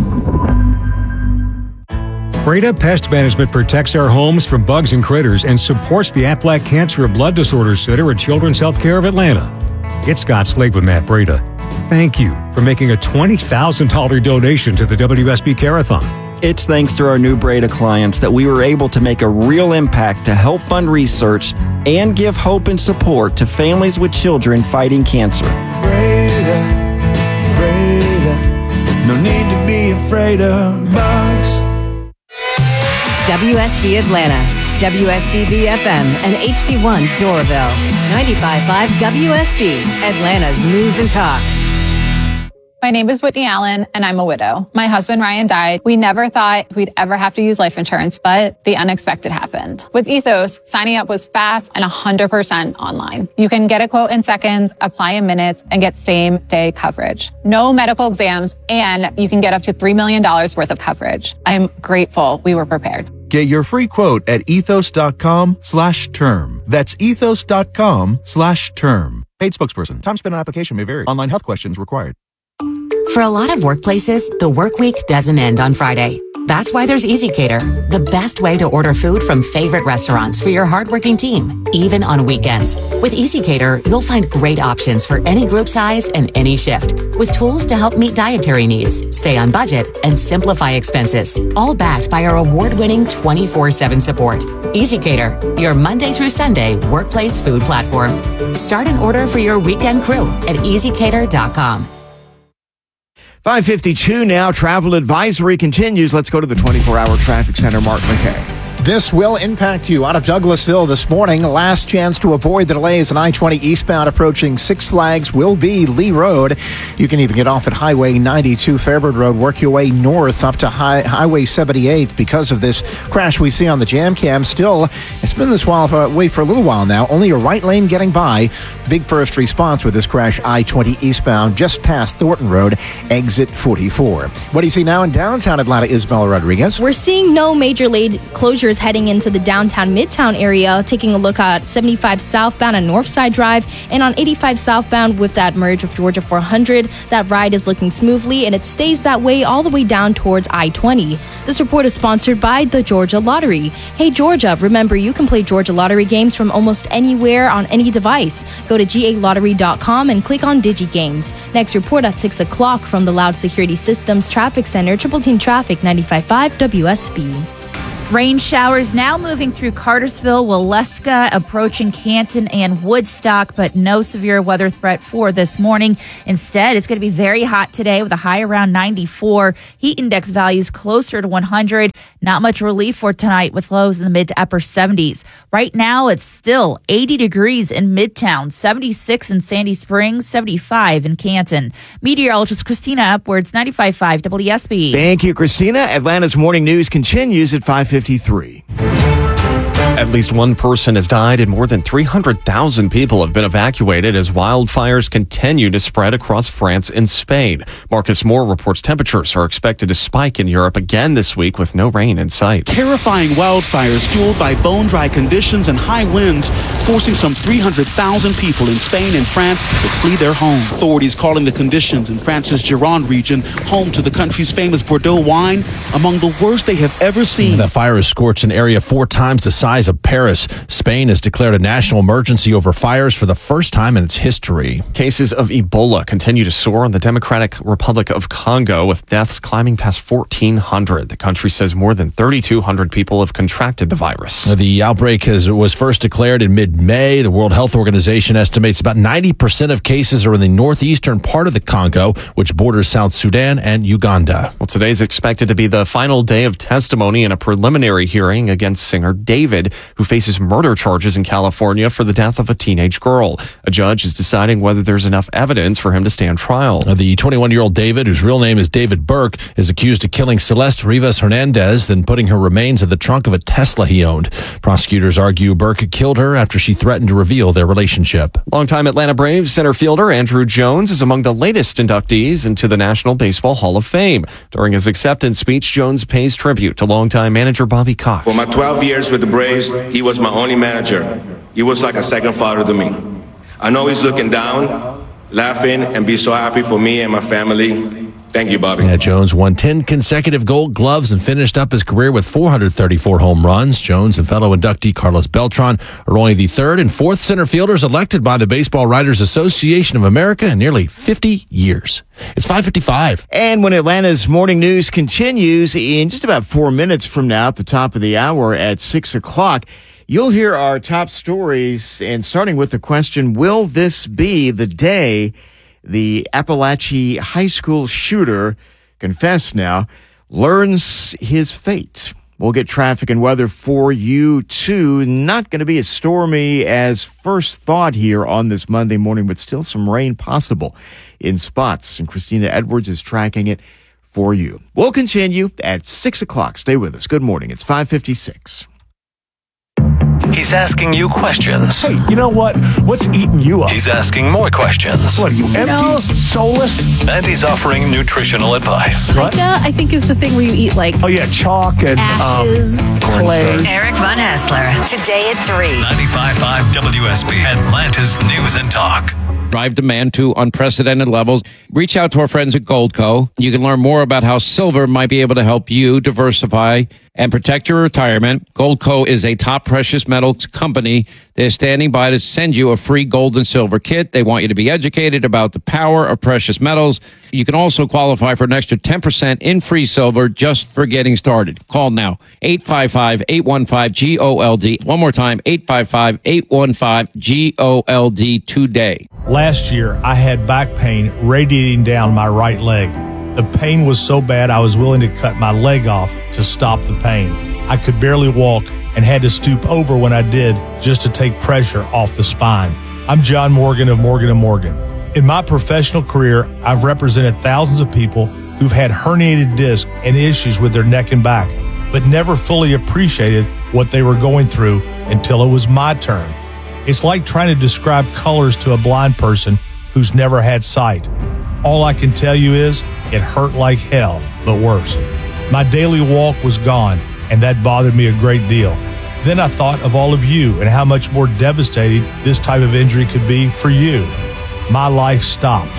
Breda Pest Management protects our homes from bugs and critters and supports the Aflac Cancer and Blood Disorders Center at Children's Healthcare of Atlanta. It's Scott Slade with Matt Breda. Thank you for making a twenty thousand dollars donation to the W S B Care-a-thon. It's thanks to our new Breda clients that we were able to make a real impact to help fund research and give hope and support to families with children fighting cancer. Breda, Breda, no need to be afraid of bugs. W S B Atlanta, W S B B F M, and H D one Doraville. ninety-five point five W S B, Atlanta's News and Talk. My name is Whitney Allen, and I'm a widow. My husband, Ryan, died. We never thought we'd ever have to use life insurance, but the unexpected happened. With Ethos, signing up was fast and one hundred percent online. You can get a quote in seconds, apply in minutes, and get same-day coverage. No medical exams, and you can get up to three million dollars worth of coverage. I'm grateful we were prepared. Get your free quote at ethos.com slash term. That's ethos.com slash term. Paid spokesperson. Time spent on application may vary. Online health questions required. For a lot of workplaces, the work week doesn't end on Friday. That's why there's EasyCater, the best way to order food from favorite restaurants for your hardworking team, even on weekends. With EasyCater, you'll find great options for any group size and any shift, with tools to help meet dietary needs, stay on budget, and simplify expenses, all backed by our award-winning twenty-four seven support. EasyCater, your Monday through Sunday workplace food platform. Start an order for your weekend crew at easy cater dot com. five fifty-two now. Travel advisory continues. Let's go to the twenty-four hour traffic center. Mark McKay. This will impact you out of Douglasville this morning. Last chance to avoid the delays on I twenty eastbound approaching Six Flags will be Lee Road. You can even get off at Highway ninety-two Fairbird Road, work your way north up to high, Highway seventy-eight because of this crash we see on the jam cam. Still, it's been this while, uh, way for a little while now. Only a right lane getting by. Big first response with this crash I twenty eastbound just past Thornton Road, exit forty-four. What do you see now in downtown Atlanta, Isabella Rodriguez? We're seeing no major lane closures heading into the downtown Midtown area. Taking a look at seventy-five southbound and Northside Drive, and on eighty-five southbound with that merge of Georgia four hundred. That ride is looking smoothly, and it stays that way all the way down towards I twenty. This report is sponsored by the Georgia Lottery. Hey Georgia, remember you can play Georgia Lottery games from almost anywhere on any device. Go to G A lottery dot com and click on DigiGames. Next report at six o'clock from the Loud Security Systems Traffic Center, Triple Team Traffic ninety-five point five W S B. Rain showers now moving through Cartersville, Waleska, approaching Canton and Woodstock, but no severe weather threat for this morning. Instead, it's going to be very hot today with a high around ninety-four. Heat index values closer to one hundred. Not much relief for tonight with lows in the mid to upper seventies. Right now, it's still eighty degrees in Midtown, seventy-six in Sandy Springs, seventy-five in Canton. Meteorologist Christina Upwards, ninety-five point five W S B. Thank you, Christina. Atlanta's morning news continues at five fifty-three. At least one person has died and more than three hundred thousand people have been evacuated as wildfires continue to spread across France and Spain. Marcus Moore reports temperatures are expected to spike in Europe again this week with no rain in sight. Terrifying wildfires fueled by bone-dry conditions and high winds, forcing some three hundred thousand people in Spain and France to flee their home. Authorities calling the conditions in France's Gironde region, home to the country's famous Bordeaux wine, among the worst they have ever seen. The fire has scorched an area four times the size of Paris. Spain has declared a national emergency over fires for the first time in its history. Cases of Ebola continue to soar in the Democratic Republic of Congo, with deaths climbing past fourteen hundred. The country says more than thirty-two hundred people have contracted the virus. The outbreak has, was first declared in mid-May. The World Health Organization estimates about ninety percent of cases are in the northeastern part of the Congo, which borders South Sudan and Uganda. Well, today's expected to be the final day of testimony in a preliminary hearing against singer David, who faces murder charges in California for the death of a teenage girl. A judge is deciding whether there's enough evidence for him to stand trial. The twenty-one-year-old David, whose real name is David Burke, is accused of killing Celeste Rivas Hernandez, then putting her remains in the trunk of a Tesla he owned. Prosecutors argue Burke killed her after she threatened to reveal their relationship. Longtime Atlanta Braves center fielder Andrew Jones is among the latest inductees into the National Baseball Hall of Fame. During his acceptance speech, Jones pays tribute to longtime manager Bobby Cox. For my twelve years with the Braves, he was my only manager. He was like a second father to me. I know he's looking down, laughing, and be so happy for me and my family. Thank you, Bobby. Yeah, Jones won ten consecutive Gold Gloves and finished up his career with four hundred thirty-four home runs. Jones and fellow inductee Carlos Beltran are only the third and fourth center fielders elected by the Baseball Writers Association of America in nearly fifty years. It's five fifty-five. And when Atlanta's morning news continues in just about four minutes from now at the top of the hour at six o'clock, you'll hear our top stories, and starting with the question, will this be the day the Appalachia High School shooter, confessed now, learns his fate? We'll get traffic and weather for you, too. Not going to be as stormy as first thought here on this Monday morning, but still some rain possible in spots. And Christina Edwards is tracking it for you. We'll continue at six o'clock. Stay with us. Good morning. It's five fifty-six. He's asking you questions. Hey, you know what? What's eating you up? He's asking more questions. What are you, empty? No. Soulless? And he's offering nutritional advice. What? Pica, I think, is the thing where you eat like... Oh, yeah, chalk and... ashes, um, clay. Eric Von Hassler, today at three. ninety-five point five W S B, Atlanta's News and Talk. drive demand to unprecedented levels. Reach out to our friends at Goldco. You can learn more about how silver might be able to help you diversify and protect your retirement. Goldco is a top precious metals company. They're standing by to send you a free gold and silver kit. They want you to be educated about the power of precious metals. You can also qualify for an extra ten percent in free silver just for getting started. Call now, eight five five, eight one five, G O L D. One more time, eight five five, eight one five, G O L D today. Last year, I had back pain radiating down my right leg. The pain was so bad I was willing to cut my leg off to stop the pain. I could barely walk and had to stoop over when I did just to take pressure off the spine. I'm John Morgan of Morgan and Morgan. In my professional career, I've represented thousands of people who've had herniated discs and issues with their neck and back, but never fully appreciated what they were going through until it was my turn. It's like trying to describe colors to a blind person who's never had sight. All I can tell you is it hurt like hell, but worse. My daily walk was gone, and that bothered me a great deal. Then I thought of all of you and how much more devastating this type of injury could be for you. My life stopped.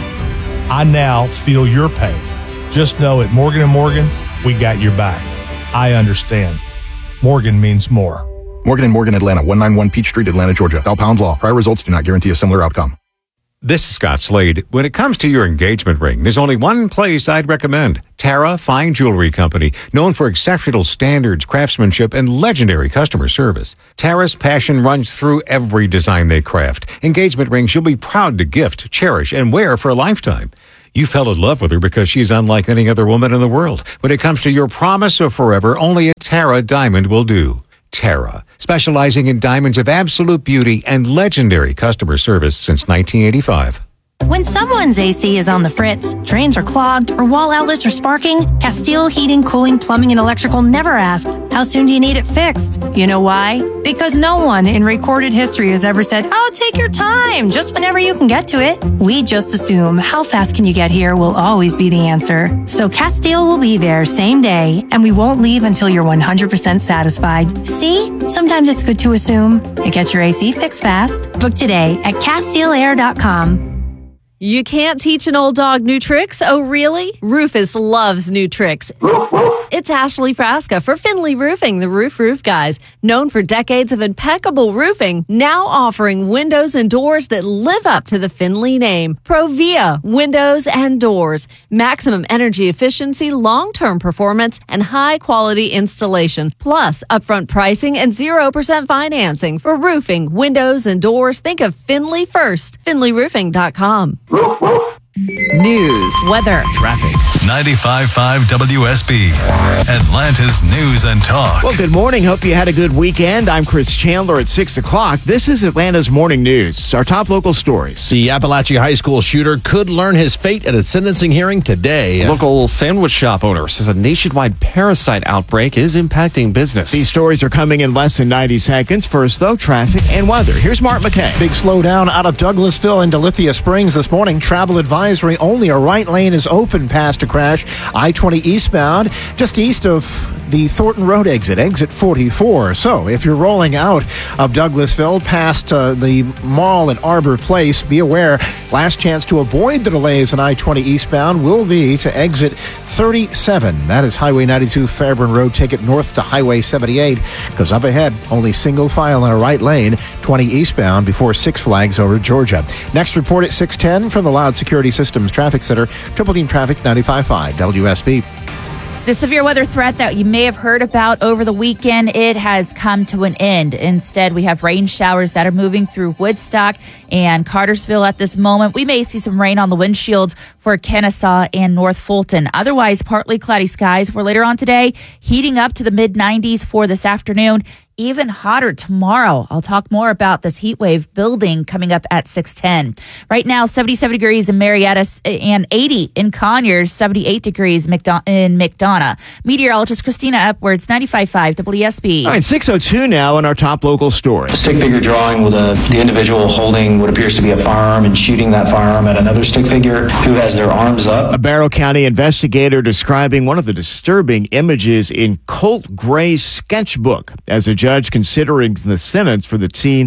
I now feel your pain. Just know at Morgan and Morgan, we got your back. I understand. Morgan means more. Morgan and Morgan, Atlanta, one ninety-one Peach Street, Atlanta, Georgia. Thou pound law. Prior results do not guarantee a similar outcome. This is Scott Slade. When it comes to your engagement ring, there's only one place I'd recommend. Tara Fine Jewelry Company, known for exceptional standards, craftsmanship, and legendary customer service. Tara's passion runs through every design they craft. Engagement rings you'll be proud to gift, cherish, and wear for a lifetime. You fell in love with her because she's unlike any other woman in the world. When it comes to your promise of forever, only a Tara diamond will do. Tara, specializing in diamonds of absolute beauty and legendary customer service since nineteen eighty-five. When someone's A C is on the fritz, drains are clogged, or wall outlets are sparking, Castile Heating, Cooling, Plumbing, and Electrical never asks, how soon do you need it fixed? You know why? Because no one in recorded history has ever said, oh, take your time, just whenever you can get to it. We just assume how fast can you get here will always be the answer. So Castile will be there same day, and we won't leave until you're one hundred percent satisfied. See? Sometimes it's good to assume. It gets your A C fixed fast. Book today at Castile Air dot com. You can't teach an old dog new tricks? Oh, really? Rufus loves new tricks. It's Ashley Frasca for Finley Roofing, the Roof Roof Guys. Known for decades of impeccable roofing, now offering windows and doors that live up to the Finley name. Provia Windows and Doors. Maximum energy efficiency, long-term performance, and high-quality installation. Plus, upfront pricing and zero percent financing. For roofing, windows, and doors, think of Finley first. Finley Roofing dot com. News, weather, traffic. ninety-five point five W S B, Atlanta's News and Talk. Well, good morning. Hope you had a good weekend. I'm Chris Chandler at six o'clock. This is Atlanta's Morning News. Our top local stories. The Appalachia High School shooter could learn his fate at a sentencing hearing today. Local sandwich shop owner says a nationwide parasite outbreak is impacting business. These stories are coming in less than ninety seconds. First, though, traffic and weather. Here's Mark McKay. Big slowdown out of Douglasville into Lithia Springs this morning. Travel advisory. Only a right lane is open past a crash. I twenty eastbound, just east of the Thornton Road exit, exit forty-four. So if you're rolling out of Douglasville past uh, the mall at Arbor Place, be aware, last chance to avoid the delays on I twenty eastbound will be to exit thirty-seven. That is Highway ninety-two Fairburn Road. Take it north to Highway seventy-eight, because up ahead, only single file in a right lane, twenty eastbound before Six Flags over Georgia. Next report at six ten from the Loud Security Systems Traffic Center, Triple Team Traffic ninety-five point five W S B. The severe weather threat that you may have heard about over the weekend, it has come to an end. Instead, we have rain showers that are moving through Woodstock and Cartersville at this moment. We may see some rain on the windshields for Kennesaw and North Fulton. Otherwise, partly cloudy skies for later on today, heating up to the mid nineties for this afternoon. Even hotter tomorrow. I'll talk more about this heat wave building coming up at six ten. Right now, seventy-seven degrees in Marietta and eighty in Conyers, seventy-eight degrees in McDonough. Meteorologist Christina Upwards, ninety-five point five W S B. All right, six oh two now in our top local story. A stick figure drawing with a, the individual holding what appears to be a firearm and shooting that firearm at another stick figure who has their arms up. A Barrow County investigator describing one of the disturbing images in Colt Gray's sketchbook as a judge considering the sentence for the teen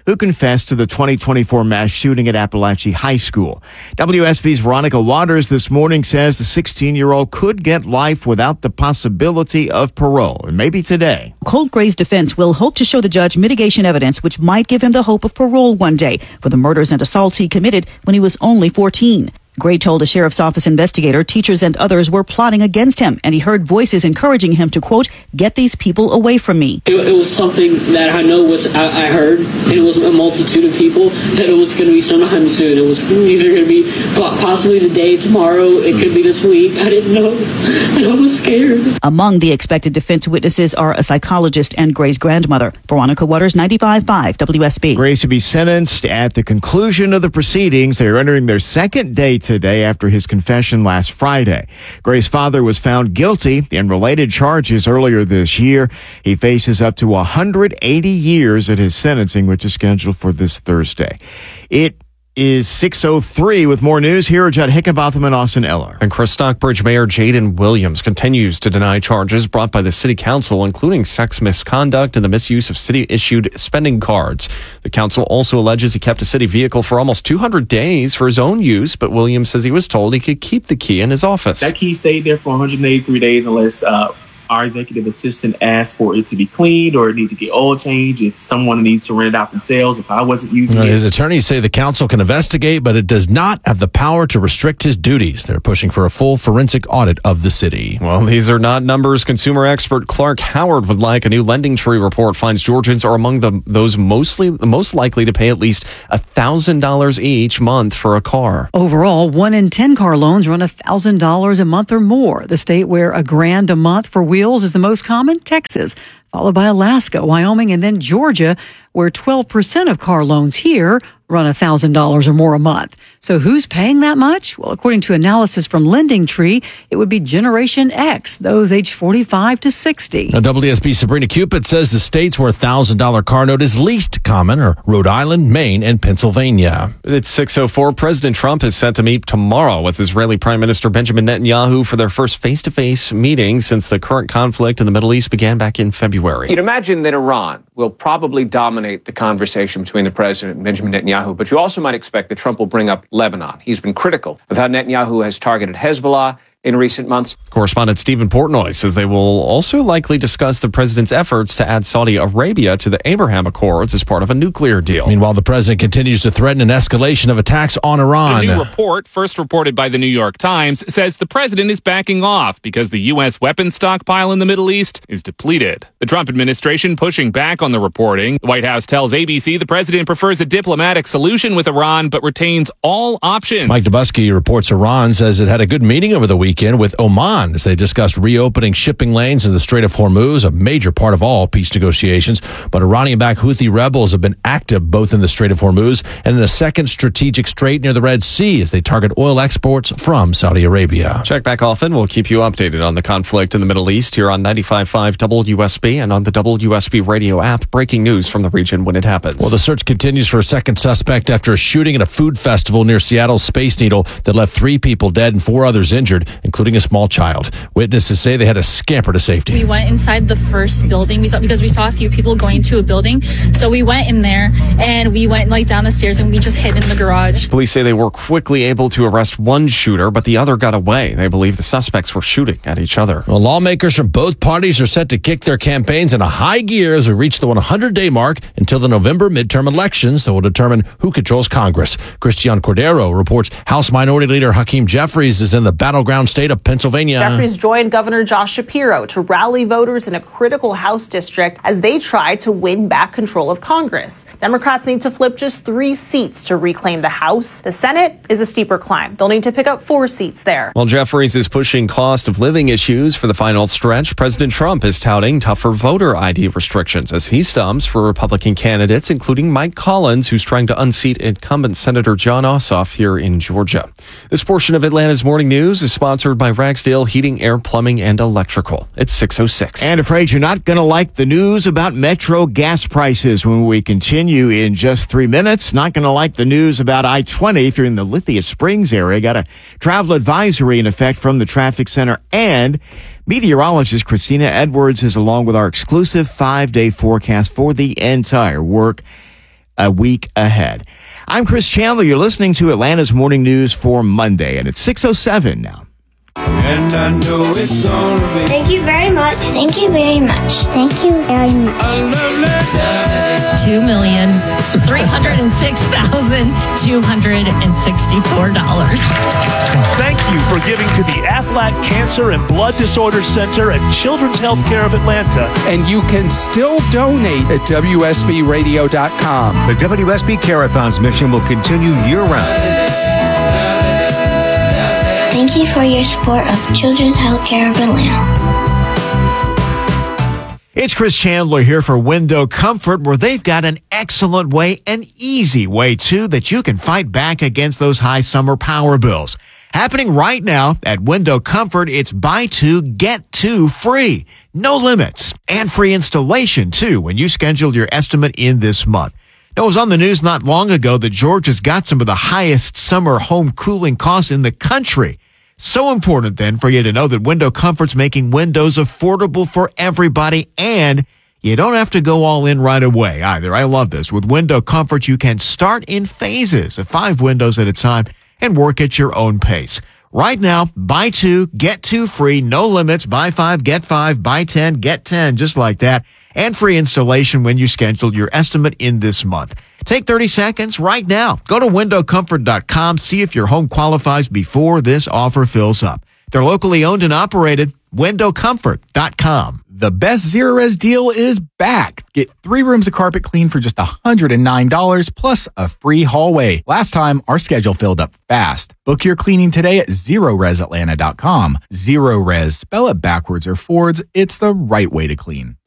who confessed to the twenty twenty-four mass shooting at Appalachia High School. W S B's Veronica Waters this morning says the sixteen-year-old could get life without the possibility of parole, and maybe today. Colt Gray's defense will hope to show the judge mitigation evidence which might give him the hope of parole one day for the murders and assaults he committed when he was only fourteen. Gray told a sheriff's office investigator teachers and others were plotting against him, and he heard voices encouraging him to, quote, get these people away from me. It, it was something that I know was, I, I heard, and it was a multitude of people, that it was going to be sometime soon. It was either going to be possibly today, tomorrow, it could be this week. I didn't know, and I was scared. Among the expected defense witnesses are a psychologist and Gray's grandmother. Veronica Waters, ninety-five point five W S B. Gray's to be sentenced at the conclusion of the proceedings. They are entering their second day today after his confession last Friday. Gray's father was found guilty in related charges earlier this year. He faces up to one hundred eighty years at his sentencing, which is scheduled for this Thursday. It is six oh three with more news. Here are Judd Hickenbotham and Austin Eller. And Chris Stockbridge Mayor Jaden Williams continues to deny charges brought by the city council, including sex misconduct and the misuse of city-issued spending cards. The council also alleges he kept a city vehicle for almost two hundred days for his own use, but Williams says he was told he could keep the key in his office. That key stayed there for one hundred eighty-three days unless uh, our executive assistant asked for it to be cleaned or it need to get oil changed. If someone needs to rent it out themselves, if I wasn't using it. His attorneys say the council can investigate, but it does not have the power to restrict his duties. They're pushing for a full forensic audit of the city. Well, these are not numbers. Consumer expert Clark Howard would like. A new Lending Tree report finds Georgians are among the those mostly most likely to pay at least one thousand dollars each month for a car. Overall, one in ten car loans run one thousand dollars a month or more. The state where a grand a month for wheels is the most common, Texas, followed by Alaska, Wyoming, and then Georgia, where twelve percent of car loans here run one thousand dollars or more a month. So who's paying that much? Well, according to analysis from Lending Tree, it would be Generation X, those aged forty-five to sixty. Now, W S B Sabrina Cupid says the states where a one thousand dollars car note is least common are Rhode Island, Maine, and Pennsylvania. It's six oh four. President Trump is set to meet tomorrow with Israeli Prime Minister Benjamin Netanyahu for their first face-to-face meeting since the current conflict in the Middle East began back in February. You'd imagine that Iran will probably dominate the conversation between the president and Benjamin Netanyahu, but you also might expect that Trump will bring up Lebanon. He's been critical of how Netanyahu has targeted Hezbollah in recent months. Correspondent Stephen Portnoy says they will also likely discuss the president's efforts to add Saudi Arabia to the Abraham Accords as part of a nuclear deal. Meanwhile, the president continues to threaten an escalation of attacks on Iran. The new report, first reported by the New York Times, says the president is backing off because the U S weapons stockpile in the Middle East is depleted. The Trump administration pushing back on the reporting. The White House tells A B C the president prefers a diplomatic solution with Iran but retains all options. Mike Dubusky reports Iran says it had a good meeting over the weekend with Oman as they discussed reopening shipping lanes in the Strait of Hormuz, a major part of all peace negotiations. But Iranian-backed Houthi rebels have been active both in the Strait of Hormuz and in a second strategic strait near the Red Sea as they target oil exports from Saudi Arabia. Check back often. We'll keep you updated on the conflict in the Middle East here on ninety-five point five W S B and on the W S B radio app. Breaking news from the region when it happens. Well, the search continues for a second suspect after a shooting at a food festival near Seattle's Space Needle that left three people dead and four others injured, including a small child. Witnesses say they had to scamper to safety. We went inside the first building we saw because we saw a few people going to a building. So we went in there and we went like down the stairs and we just hid in the garage. Police say they were quickly able to arrest one shooter, but the other got away. They believe the suspects were shooting at each other. Well, lawmakers from both parties are set to kick their campaigns into high gear as we reach the hundred day mark until the November midterm elections that will determine who controls Congress. Christian Cordero reports House Minority Leader Hakeem Jeffries is in the battleground state of Pennsylvania. Jeffries joined Governor Josh Shapiro to rally voters in a critical House district as they try to win back control of Congress. Democrats need to flip just three seats to reclaim the House. The Senate is a steeper climb. They'll need to pick up four seats there. While Jeffries is pushing cost of living issues for the final stretch, President Trump is touting tougher voter I D restrictions as he stumps for Republican candidates, including Mike Collins, who's trying to unseat incumbent Senator Jon Ossoff here in Georgia. This portion of Atlanta's Morning News is sponsored by Ragsdale Heating, Air, Plumbing, and Electrical. It's six oh six. And afraid you're not going to like the news about Metro gas prices when we continue in just three minutes. Not going to like the news about I twenty if you're in the Lithia Springs area. Got a travel advisory in effect from the traffic center. And meteorologist Christina Edwards is along with our exclusive five-day forecast for the entire work a week ahead. I'm Chris Chandler. You're listening to Atlanta's Morning News for Monday, and it's six oh seven now. And I know it's gonna be. Thank you very much. Thank you very much. Thank you very much. Two million three hundred and six thousand two hundred and sixty-four dollars. Thank you for giving to the Aflac Cancer and Blood Disorders Center at Children's Healthcare of Atlanta. And you can still donate at W S B radio dot com. The W S B Care-a-thon's mission will continue year-round. Thank you for your support of Children's Healthcare of Atlanta. It's Chris Chandler here for Window Comfort, where they've got an excellent way, an easy way too, that you can fight back against those high summer power bills. Happening right now at Window Comfort, it's buy two, get two free. No limits. And free installation too when you schedule your estimate in this month. Now, it was on the news not long ago that Georgia's got some of the highest summer home cooling costs in the country. So important then for you to know that Window Comfort's making windows affordable for everybody, and you don't have to go all in right away either. I love this. With Window Comfort, you can start in phases of five windows at a time and work at your own pace. Right now, buy two, get two free, no limits, buy five, get five, buy ten, get ten, just like that, and free installation when you schedule your estimate in this month. Take thirty seconds right now. Go to window comfort dot com, see if your home qualifies before this offer fills up. They're locally owned and operated. window comfort dot com. The best Zerorez deal is back. Get three rooms of carpet clean for just one hundred nine dollars plus a free hallway. Last time, our schedule filled up fast. Book your cleaning today at zerorez atlanta dot com. Zerorez, spell it backwards or forwards. It's the right way to clean.